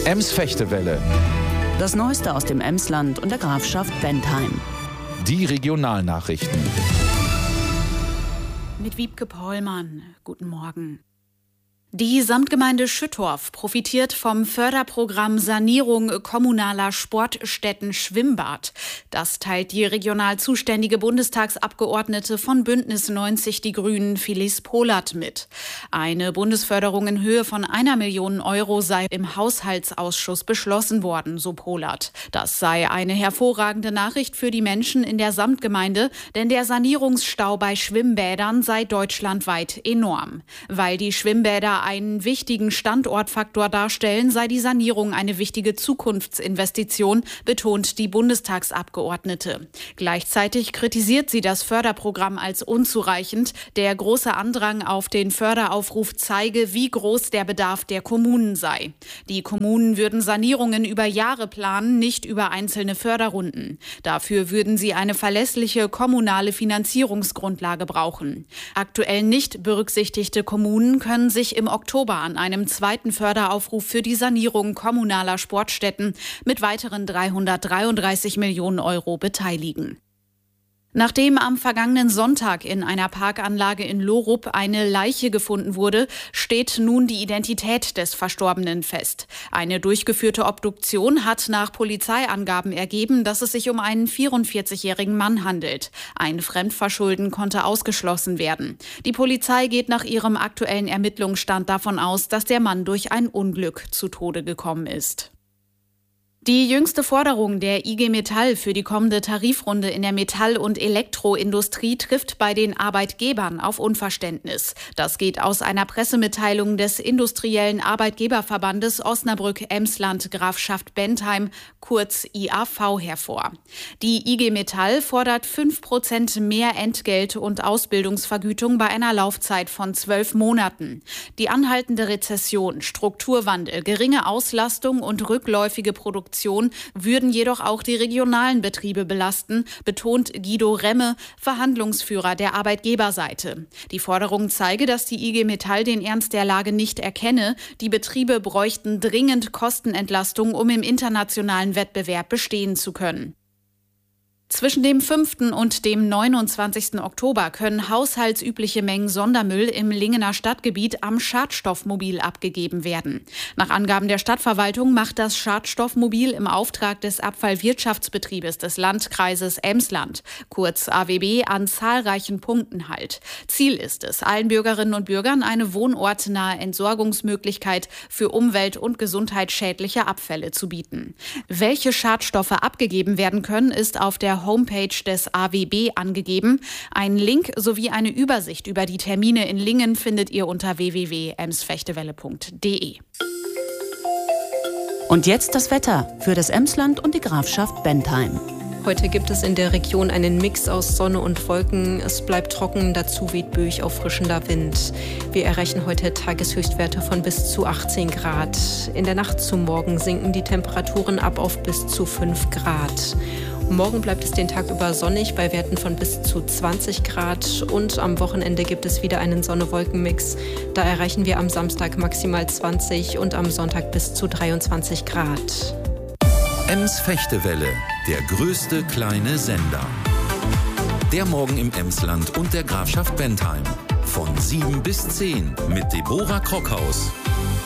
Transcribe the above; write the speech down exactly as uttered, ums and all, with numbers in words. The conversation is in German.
Ems-Fechtewelle. Das Neueste aus dem Emsland und der Grafschaft Bentheim. Die Regionalnachrichten. Mit Wiebke Pollmann. Guten Morgen. Die Samtgemeinde Schüttorf profitiert vom Förderprogramm Sanierung kommunaler Sportstätten Schwimmbad. Das teilt die regional zuständige Bundestagsabgeordnete von Bündnis neunzig Die Grünen, Phyllis Pohlert, mit. Eine Bundesförderung in Höhe von einer Million Euro sei im Haushaltsausschuss beschlossen worden, so Pohlert. Das sei eine hervorragende Nachricht für die Menschen in der Samtgemeinde, denn der Sanierungsstau bei Schwimmbädern sei deutschlandweit enorm. Weil die Schwimmbäder einen wichtigen Standortfaktor darstellen, sei die Sanierung eine wichtige Zukunftsinvestition, betont die Bundestagsabgeordnete. Gleichzeitig kritisiert sie das Förderprogramm als unzureichend. Der große Andrang auf den Förderaufruf zeige, wie groß der Bedarf der Kommunen sei. Die Kommunen würden Sanierungen über Jahre planen, nicht über einzelne Förderrunden. Dafür würden sie eine verlässliche kommunale Finanzierungsgrundlage brauchen. Aktuell nicht berücksichtigte Kommunen können sich im Oktober an einem zweiten Förderaufruf für die Sanierung kommunaler Sportstätten mit weiteren dreihundertdreiunddreißig Millionen Euro beteiligen. Nachdem am vergangenen Sonntag in einer Parkanlage in Lorup eine Leiche gefunden wurde, steht nun die Identität des Verstorbenen fest. Eine durchgeführte Obduktion hat nach Polizeiangaben ergeben, dass es sich um einen vierundvierzigjährigen Mann handelt. Ein Fremdverschulden konnte ausgeschlossen werden. Die Polizei geht nach ihrem aktuellen Ermittlungsstand davon aus, dass der Mann durch ein Unglück zu Tode gekommen ist. Die jüngste Forderung der I G Metall für die kommende Tarifrunde in der Metall- und Elektroindustrie trifft bei den Arbeitgebern auf Unverständnis. Das geht aus einer Pressemitteilung des Industriellen Arbeitgeberverbandes Osnabrück-Emsland Grafschaft Bentheim, kurz I A V, hervor. Die I G Metall fordert fünf Prozent mehr Entgelt und Ausbildungsvergütung bei einer Laufzeit von zwölf Monaten. Die anhaltende Rezession, Strukturwandel, geringe Auslastung und rückläufige Produktion würden jedoch auch die regionalen Betriebe belasten, betont Guido Remme, Verhandlungsführer der Arbeitgeberseite. Die Forderung zeige, dass die I G Metall den Ernst der Lage nicht erkenne. Die Betriebe bräuchten dringend Kostenentlastung, um im internationalen Wettbewerb bestehen zu können. Zwischen dem fünften und dem neunundzwanzigsten Oktober können haushaltsübliche Mengen Sondermüll im Lingener Stadtgebiet am Schadstoffmobil abgegeben werden. Nach Angaben der Stadtverwaltung macht das Schadstoffmobil im Auftrag des Abfallwirtschaftsbetriebes des Landkreises Emsland, kurz A W B, an zahlreichen Punkten Halt. Ziel ist es, allen Bürgerinnen und Bürgern eine wohnortnahe Entsorgungsmöglichkeit für umwelt- und gesundheitsschädliche Abfälle zu bieten. Welche Schadstoffe abgegeben werden können, ist auf der Homepage des A W B angegeben. Einen Link sowie eine Übersicht über die Termine in Lingen findet ihr unter w w w punkt emsfechtewelle punkt d e. Und jetzt das Wetter für das Emsland und die Grafschaft Bentheim. Heute gibt es in der Region einen Mix aus Sonne und Wolken. Es bleibt trocken, dazu weht böig auffrischender Wind. Wir erreichen heute Tageshöchstwerte von bis zu achtzehn Grad. In der Nacht zum Morgen sinken die Temperaturen ab auf bis zu fünf Grad. Morgen bleibt es den Tag über sonnig bei Werten von bis zu zwanzig Grad und am Wochenende gibt es wieder einen Sonne-Wolken-Mix. Da erreichen wir am Samstag maximal zwanzig und am Sonntag bis zu dreiundzwanzig Grad. Ems-Fechtewelle, der größte kleine Sender. Der Morgen im Emsland und der Grafschaft Bentheim. Von sieben bis zehn mit Deborah Krockhaus.